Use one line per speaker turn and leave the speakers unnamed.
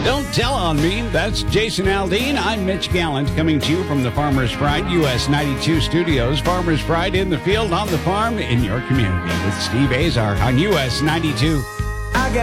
Don't tell on me. That's Jason Aldean. I'm Mitch Gallant coming to you from the Farmers Pride US 92 studios. Farmers Pride in the field, on the farm, in your community with Steve Azar on US 92.